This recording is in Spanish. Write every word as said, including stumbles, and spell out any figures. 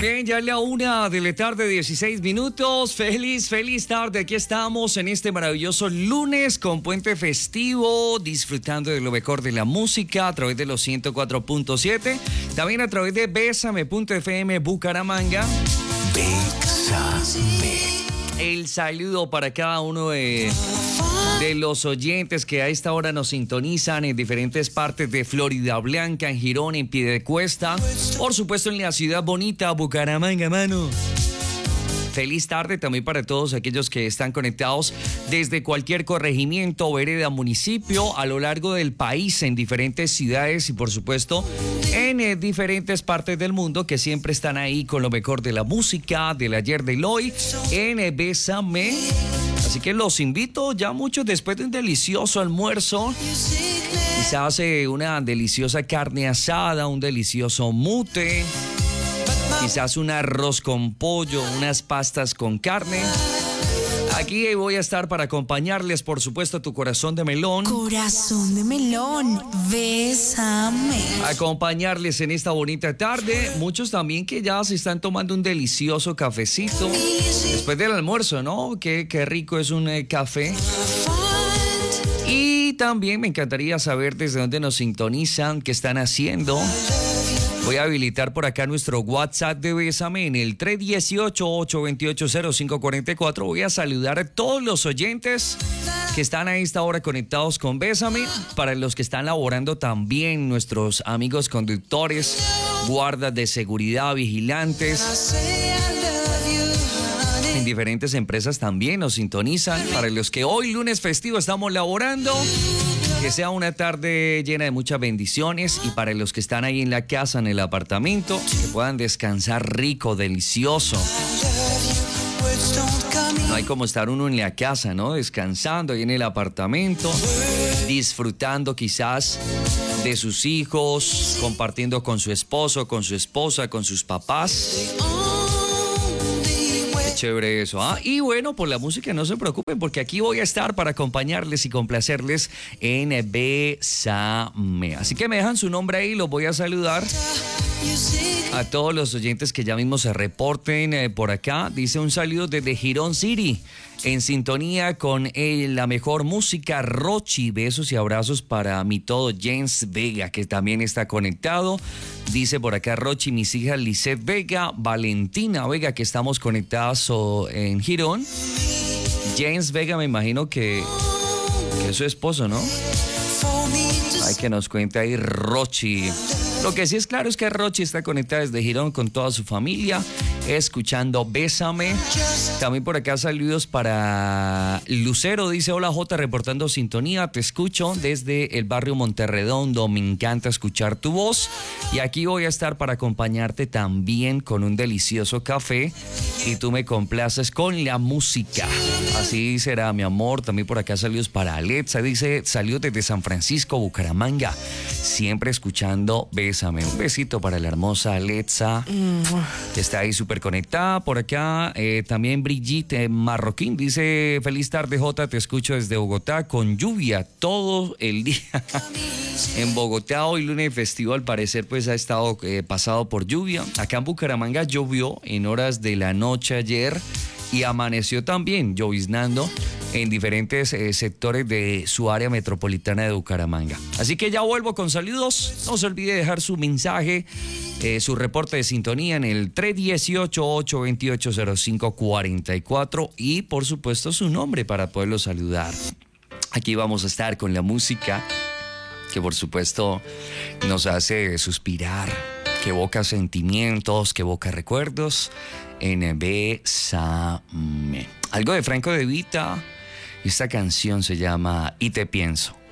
Bien, ya es la una de la tarde, dieciséis minutos. Feliz, feliz tarde. Aquí estamos en este maravilloso lunes con puente festivo, disfrutando de lo mejor de la música a través de los ciento cuatro punto siete. También a través de Bésame punto F M Bucaramanga. Bésame. El saludo para cada uno de, de los oyentes que a esta hora nos sintonizan en diferentes partes de Florida Blanca, en Girón, en Piedecuesta, por supuesto en la ciudad bonita Bucaramanga, mano. Feliz tarde también para todos aquellos que están conectados desde cualquier corregimiento, vereda, municipio, a lo largo del país, en diferentes ciudades y por supuesto en eh, diferentes partes del mundo que siempre están ahí con lo mejor de la música, del ayer, del hoy, en eh, Bésame. Así que los invito ya muchos después de un delicioso almuerzo, quizás eh, una deliciosa carne asada, un delicioso mute, quizás un arroz con pollo, unas pastas con carne. Aquí voy a estar para acompañarles, por supuesto, tu corazón de melón. Corazón de melón, bésame. Acompañarles en esta bonita tarde. Muchos también que ya se están tomando un delicioso cafecito después del almuerzo, ¿no? Qué, qué rico es un eh, café. Y también me encantaría saber desde dónde nos sintonizan, qué están haciendo. Voy a habilitar por acá nuestro WhatsApp de Bésame en el tres uno ocho, ocho dos ocho, cero cinco cuatro cuatro. Voy a saludar a todos los oyentes que están a esta hora conectados con Bésame. Para los que están laborando también, nuestros amigos conductores, guardas de seguridad, vigilantes. En diferentes empresas también nos sintonizan. Para los que hoy, lunes festivo, estamos laborando, que sea una tarde llena de muchas bendiciones. Y para los que están ahí en la casa, en el apartamento, que puedan descansar rico, delicioso. No hay como estar uno en la casa, ¿no? Descansando ahí en el apartamento, disfrutando quizás de sus hijos, compartiendo con su esposo, con su esposa, con sus papás. Chévere eso, ¿ah? Y bueno, por la música no se preocupen, porque aquí voy a estar para acompañarles y complacerles en Bésame. Así que me dejan su nombre ahí, los voy a saludar. A todos los oyentes que ya mismo se reporten eh, por acá. Dice un saludo desde Girón City, en sintonía con eh, la mejor música, Rochi. Besos y abrazos para mi todo James Vega, que también está conectado. Dice por acá Rochi, mis hijas Lisette Vega, Valentina Vega, que estamos conectadas oh, en Girón. James Vega, me imagino que, que es su esposo, ¿no? Ay, que nos cuente ahí Rochi. Lo que sí es claro es que Rochi está conectada desde Girón con toda su familia, escuchando Bésame. También por acá saludos para Lucero, dice hola Jota, reportando sintonía, te escucho desde el barrio Monterredondo, me encanta escuchar tu voz y aquí voy a estar para acompañarte también con un delicioso café y tú me complaces con la música. Así será, mi amor. También por acá saludos para Alexa, dice saludos desde San Francisco, Bucaramanga, siempre escuchando Bésame. Un besito para la hermosa Alexa, que está ahí súper conectada. Por acá eh, también Brigitte Marroquín dice feliz tarde Jota, te escucho desde Bogotá con lluvia todo el día. En Bogotá hoy lunes festivo al parecer pues ha estado eh, pasado por lluvia. Acá en Bucaramanga llovió en horas de la noche ayer y amaneció también lloviznando en diferentes eh, sectores de su área metropolitana de Bucaramanga. Así que ya vuelvo con saludos. No se olvide dejar su mensaje, eh, su reporte de sintonía en el tres uno ocho, ocho dos ocho, cero cinco cuatro cuatro y por supuesto su nombre para poderlo saludar. Aquí vamos a estar con la música que por supuesto nos hace suspirar, que evoca sentimientos, que evoca recuerdos en Bésame. Algo de Franco De Vita. Esta canción se llama Y te pienso.